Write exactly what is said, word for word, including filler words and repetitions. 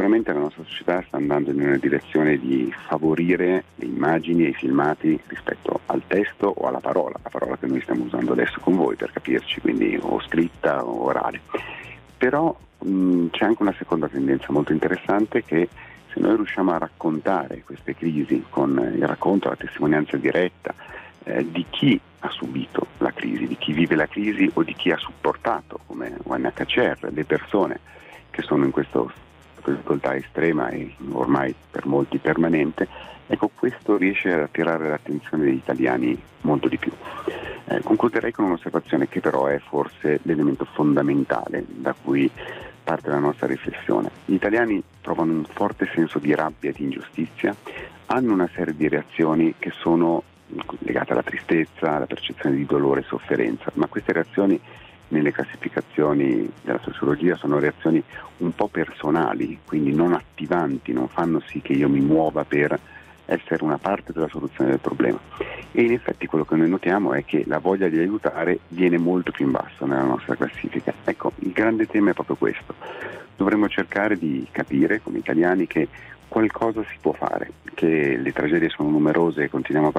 ultimamente la nostra società sta andando in una direzione di favorire le immagini e i filmati rispetto al testo o alla parola, la parola che noi stiamo usando adesso con voi per capirci, quindi o scritta o orale. Però mh, c'è anche una seconda tendenza molto interessante, che se noi riusciamo a raccontare queste crisi con il racconto, la testimonianza diretta eh, di chi ha subito la crisi, di chi vive la crisi o di chi ha supportato, come U N H C R, le persone che sono in questa difficoltà estrema e ormai per molti permanente, ecco, questo riesce ad attirare l'attenzione degli italiani molto di più. Eh, concluderei con un'osservazione che però è forse l'elemento fondamentale da cui parte la nostra riflessione. Gli italiani provano un forte senso di rabbia e di ingiustizia, hanno una serie di reazioni che sono legate alla tristezza, alla percezione di dolore e sofferenza, ma queste reazioni nelle classificazioni della sociologia sono reazioni un po' personali, quindi non attivanti, non fanno sì che io mi muova per essere una parte della soluzione del problema. E in effetti quello che noi notiamo è che la voglia di aiutare viene molto più in basso nella nostra classifica. Ecco, il grande tema è proprio questo. Dovremmo cercare di capire come italiani che qualcosa si può fare, che le tragedie sono numerose e continuiamo a